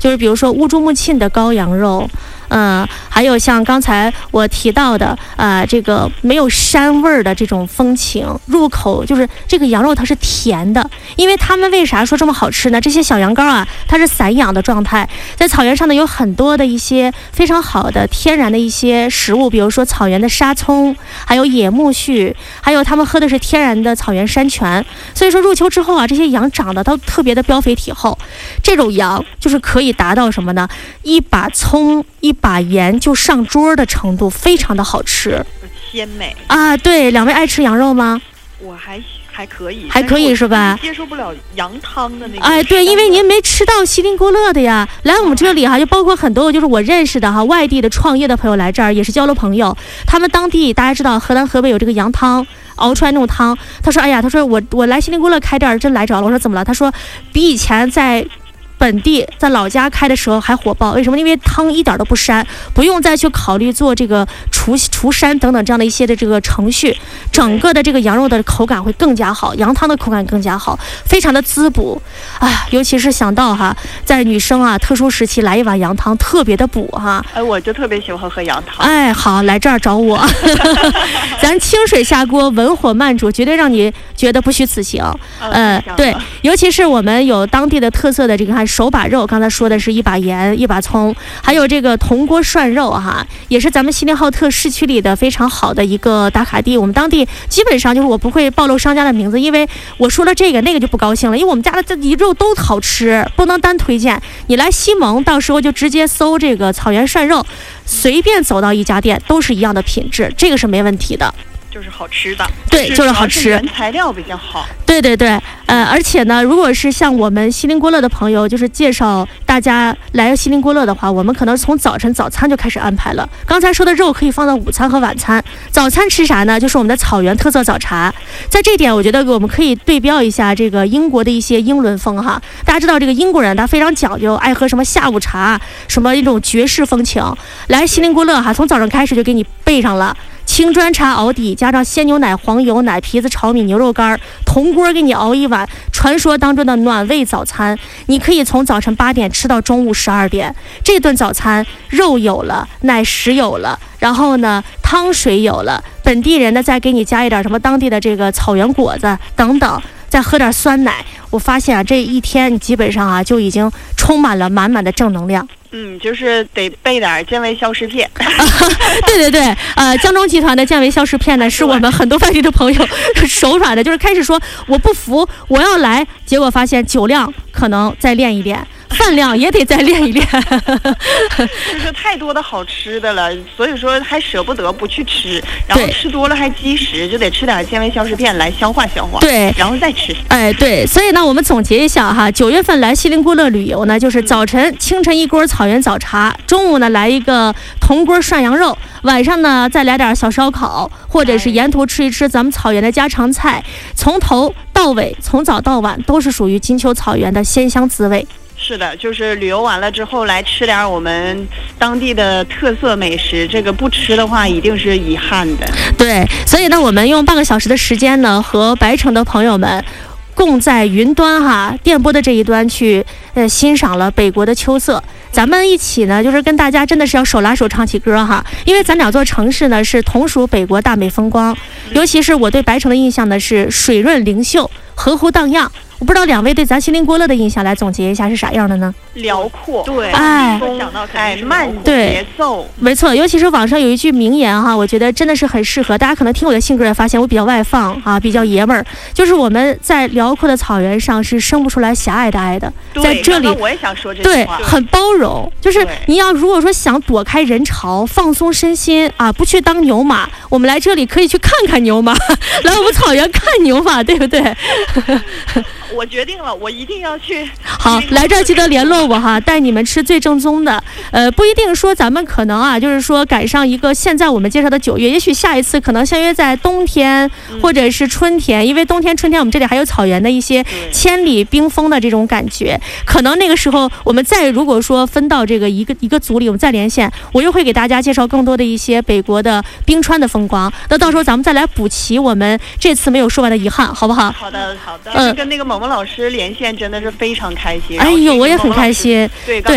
就是比如说乌珠穆沁的羔羊肉，还有像刚才我提到的这个没有膻味儿的这种风情，入口就是这个羊肉它是甜的。因为他们为啥说这么好吃呢？这些小羊羔啊，它是散养的状态，在草原上呢有很多的一些非常好的天然的一些食物，比如说草原的沙葱，还有野苜蓿，还有他们喝的是天然的草原山泉。所以说入秋之后啊，这些羊长得都特别的膘肥体厚。这种羊就是可以达到什么呢？一把葱一把盐就上桌的程度，非常的好吃， 鲜美啊。对，两位爱吃羊肉吗？ 我还可以， 还可以是吧？ 接受不了羊汤的那个。 哎，对，因为您没吃到锡林郭勒的呀。来我们这里哈，就包括很多就是我认识的哈，外地的创业的朋友来这儿也是交了朋友。他们当地大家知道河南河北有这个羊汤，熬出来那种汤。他说，哎呀，他说我来锡林郭勒开店真来着了。我说怎么了？他说比以前在本地在老家开的时候还火爆，为什么？因为汤一点都不膻，不用再去考虑做这个除膻等等这样的一些的这个程序，整个的这个羊肉的口感会更加好，羊汤的口感更加好，非常的滋补啊！尤其是想到哈，在女生啊特殊时期来一碗羊汤特别的补哈。 哎，我就特别喜欢喝羊汤。 哎，好，来这儿找我，咱清水下锅，文火慢煮，绝对让你觉得不虚此行。对，尤其是我们有当地的特色的这个看。手把肉，刚才说的是一把盐一把葱，还有这个铜锅涮肉哈，也是咱们锡林浩特市区里的非常好的一个打卡地。我们当地基本上就是我不会暴露商家的名字，因为我说了这个那个就不高兴了，因为我们家的这肉都好吃，不能单推荐。你来西蒙，到时候就直接搜这个草原涮肉，随便走到一家店都是一样的品质，这个是没问题的。 就是好吃的， 对，就是好吃， 原材料比较好。 对对对，而且呢，如果是像我们锡林郭勒的朋友，就是介绍大家来锡林郭勒的话，我们可能从早餐就开始安排了。刚才说的肉可以放到午餐和晚餐，早餐吃啥呢？就是我们的草原特色早茶。在这点，我觉得我们可以对标一下这个英国的一些英伦风哈。大家知道这个英国人他非常讲究，爱喝什么下午茶，什么一种爵士风情。来锡林郭勒哈，从早上开始就给你备上了。青砖茶熬底，加上鲜牛奶、黄油、奶皮子、炒米、牛肉干，铜锅给你熬一碗传说当中的暖胃早餐。你可以从早晨8点吃到中午12点。这顿早餐肉有了，奶食有了，然后呢汤水有了，本地人呢再给你加一点什么当地的这个草原果子等等，再喝点酸奶。我发现啊，这一天你基本上啊就已经充满了满满的正能量。 就是得备点健胃消食片。 对对对，江中集团的健胃消食片呢，是我们很多外地的朋友手软的，就是开始说我不服，我要来，结果发现酒量可能再练一练，饭量也得再练一练。 就是太多的好吃的了，所以说还舍不得不去吃，然后吃多了还积食，就得吃点健胃消食片来消化消化。 对， 然后再吃。 哎，对，所以呢，我们总结一下哈，9月份来锡林郭勒旅游呢，就是清晨一锅草原早茶，中午呢来一个铜锅涮羊肉，晚上呢再来点小烧烤，或者是沿途吃一吃咱们草原的家常菜，从头到尾，从早到晚都是属于金秋草原的鲜香滋味。 是的，就是旅游完了之后来吃点我们当地的特色美食，这个不吃的话一定是遗憾的。 对，所以呢，我们用半个小时的时间呢，和白城的朋友们共在云端哈电波的这一端去欣赏了北国的秋色。咱们一起呢，就是跟大家真的是要手拉手唱起歌哈，因为咱两座城市呢是同属北国大美风光，尤其是我对白城的印象呢是水润灵秀，河湖荡漾。我不知道两位对咱锡林郭勒的印象来总结一下是啥样的呢？ 辽阔，对， 想到慢节奏， 没错。尤其是网上有一句名言哈，我觉得真的是很适合大家。可能听我的性格也发现我比较外放啊，比较爷们儿。就是我们在辽阔的草原上是生不出来狭隘的爱的，在这里我也想说这句话， 对，很包容。就是你要如果说想躲开人潮，放松身心啊，不去当牛马，我们来这里可以去看看牛马，来我们草原看牛马，对不对？ 我决定了，我一定要去。 好，来这儿记得联络我哈，带你们吃最正宗的。不一定说咱们可能啊，就是说赶上一个现在我们介绍的9月，也许下一次可能相约在冬天或者是春天，因为冬天春天我们这里还有草原的一些千里冰封的这种感觉，可能那个时候我们再如果说分到这个一个组里，我们再连线，我又会给大家介绍更多的一些北国的冰川的风光。那到时候咱们再来补齐我们这次没有说完的遗憾，好不好？ 好的好的。跟那个萌萌老师连线真的是非常开心。 哎呦，我也很开心。 对。